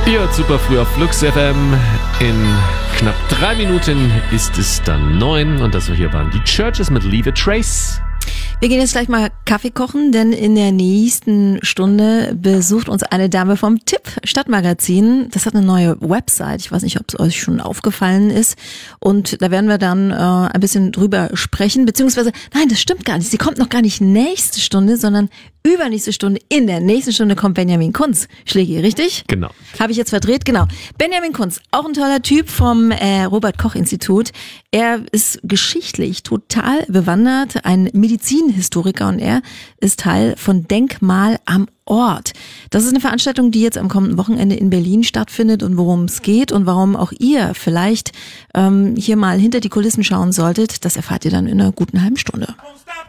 Ihr super früh auf Flux FM. In knapp 3 Minuten ist es dann 9 und das hier waren die Churches mit Leave a Trace. Wir gehen jetzt gleich mal Kaffee kochen, denn in der nächsten Stunde besucht uns eine Dame vom Tipp Stadtmagazin. Das hat eine neue Website. Ich weiß nicht, ob es euch schon aufgefallen ist. Und da werden wir dann ein bisschen drüber sprechen. Beziehungsweise, nein, das stimmt gar nicht. Sie kommt noch gar nicht nächste Stunde, sondern übernächste Stunde. In der nächsten Stunde kommt Benjamin Kunz. Schlägi, richtig? Genau. Habe ich jetzt verdreht? Genau. Benjamin Kunz, auch ein toller Typ vom Robert-Koch-Institut. Er ist geschichtlich total bewandert, ein Medizinhistoriker, und er ist Teil von Denkmal am Ort. Das ist eine Veranstaltung, die jetzt am kommenden Wochenende in Berlin stattfindet, und worum es geht und warum auch ihr vielleicht hier mal hinter die Kulissen schauen solltet, das erfahrt ihr dann in einer guten halben Stunde.